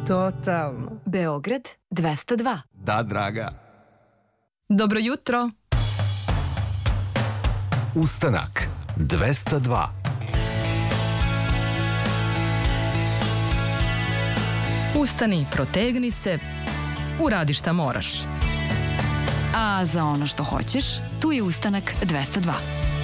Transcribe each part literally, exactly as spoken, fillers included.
Totalno. Beograd dvesta dva. Da, draga. Dobro jutro. Ustanak dvesta dva. Ustani, protegni se, uradi šta moraš. A za ono što hoćeš, tu je Ustanak dvesta dva.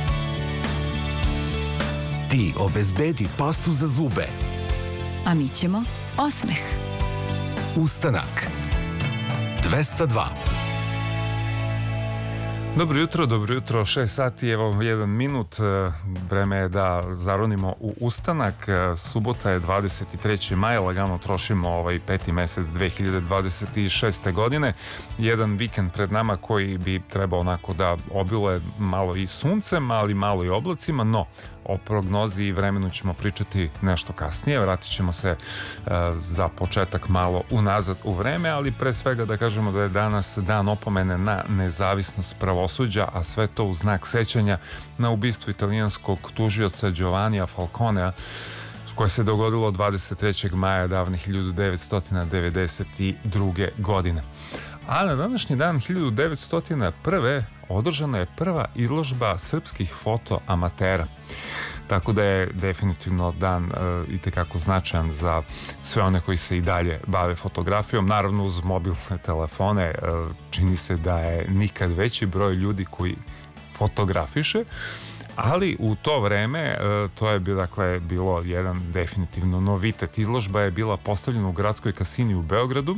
Ti obezbedi pastu za zube. A mi ćemo osmeh. Ustanak dvesta dva. Dobro jutro, dobro jutro, šest sati, evo jedan minut, vreme je da zaronimo u ustanak. Subota je dvadeset treći maj, lagano trošimo ovaj peti mesec dve hiljade dvadeset šeste godine. Jedan vikend pred nama koji bi trebao onako da obiluje malo i suncem, ali malo i oblacima, no o prognozi i vremenu ćemo pričati nešto kasnije. Vratit ćemo se uh, za početak malo unazad u vreme, ali pre svega da kažemo da je danas dan opomene na nezavisnost pravosuđa, a sve to u znak sećanja na ubistvo italijanskog tužioca Giovannija Falconea, koje se dogodilo dvadeset trećeg maja davne hiljadu devetsto devedeset druge. godine. A na današnji dan hiljadu devetsto prve. održana je prva izložba srpskih fotoamatera. Tako da je definitivno dan e, itekako značajan za sve one koji se i dalje bave fotografijom. Naravno uz mobilne telefone e, čini se da je nikad veći broj ljudi koji fotografiše, ali u to vreme e, to je bilo, dakle, bilo jedan definitivno novitet. Izložba je bila postavljena u gradskoj kasini u Beogradu,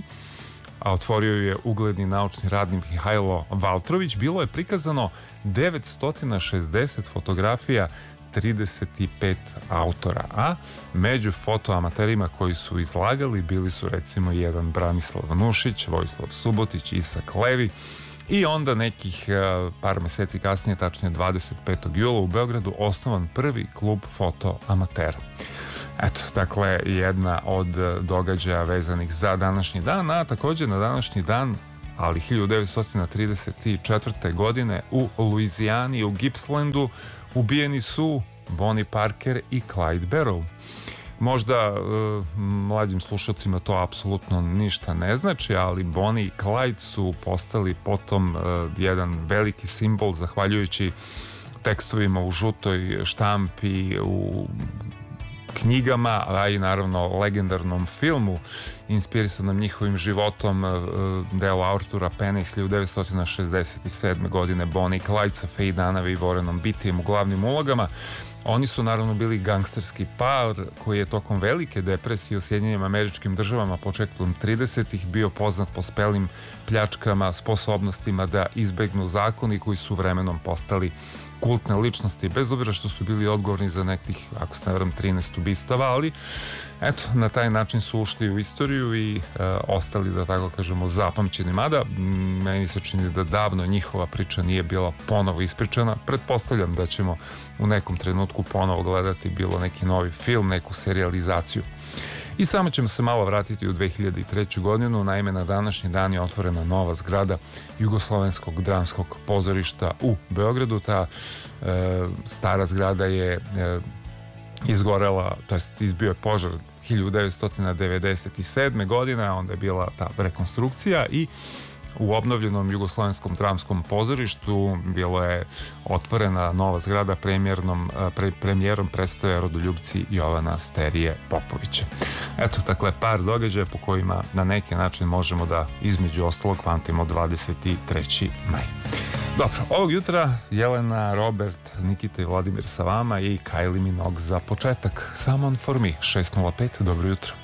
a otvorio je ugledni naučni radnik Mihajlo Valtrović. Bilo je prikazano devetsto šezdeset fotografija, trideset pet autora, a među fotoamaterima koji su izlagali bili su recimo jedan Branislav Nušić, Vojislav Subotić, Isak Levi i onda nekih par meseci kasnije, tačnije dvadeset petog jula u Beogradu, osnovan prvi klub fotoamatera. Eto, dakle, jedna od događaja vezanih za današnji dan, a također na današnji dan, ali hiljadu devetsto trideset četvrte. godine u Luizijani, u Gippslandu, ubijeni su Bonnie Parker i Clyde Barrow. Možda e, mlađim slušalcima to apsolutno ništa ne znači, ali Bonnie i Clyde su postali potom e, jedan veliki simbol zahvaljujući tekstovima u žutoj štampi, u knjigama, a i naravno legendarnom filmu inspirisanom njihovim životom, delo Artura Pena iz hiljadu devetsto šezdeset sedme. godine, Bonnie i Clyde sa Faye Dunaway i Warrenom Beattyjem u glavnim ulogama. Oni su naravno bili gangsterski par koji je tokom velike depresije u Sjedinjenim Američkim Državama početkom tridesetih bio poznat po spelim pljačkama, sposobnostima da izbegnu zakoni koji su vremenom postali kultne ličnosti, bez obzira što su bili odgovorni za nekih, ako se ne varam, trinaest ubistava, ali eto, na taj način su ušli u istoriju i e, ostali, da tako kažemo, zapamćeni. Mada, meni se čini da davno njihova priča nije bila ponovo ispričana. Pretpostavljam da ćemo u nekom trenutku ponovo gledati bilo neki novi film, neku serijalizaciju. I samo ćemo se malo vratiti u dve hiljade treću. godinu, naime na današnji dan je otvorena nova zgrada Jugoslovenskog dramskog pozorišta u Beogradu. Ta e, stara zgrada je e, izgorela, to jest izbio je požar hiljadu devetsto devedeset sedme. godine, onda je bila ta rekonstrukcija i u obnovljenom Jugoslovenskom dramskom pozorištu bilo je otvorena nova zgrada, premijernom, pre, premijerom predstave Rodoljubci Jovana Sterije Popovića. Eto, dakle, par događaja po kojima na neki način možemo da između ostalog pamtimo dvadeset treći maj. Dobro, ovog jutra Jelena, Robert, Nikita i Vladimir sa vama i Kylie Minogue za početak. Someone for me, šest nula pet, dobro jutro.